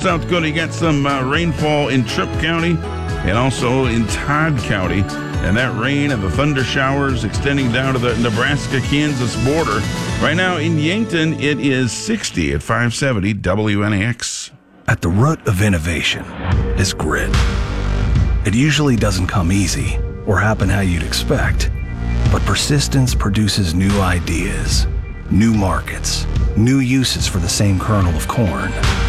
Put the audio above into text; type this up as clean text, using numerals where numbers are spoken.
South Dakota, you got some rainfall in Tripp County and also in Todd County. And that rain and the thunder showers extending down to the Nebraska-Kansas border. Right now in Yankton, it is 60 at 570 WNAX. At the root of innovation is grit. It usually doesn't come easy or happen how you'd expect, but persistence produces new ideas, new markets, new uses for the same kernel of corn.